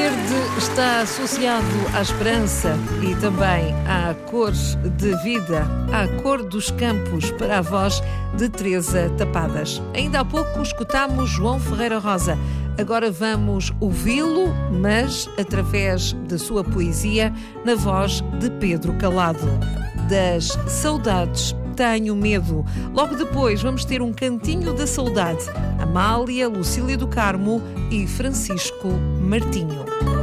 verde está associado à esperança e também à cor de vida, à cor dos campos, para a voz de Teresa Tapadas. Ainda há pouco escutámos João Ferreira Rosa. Agora vamos ouvi-lo, mas através da sua poesia, na voz de Pedro Calado. Das saudades tenho medo. Logo depois vamos ter um cantinho da saudade. Amália, Lucília do Carmo e Francisco Martinho.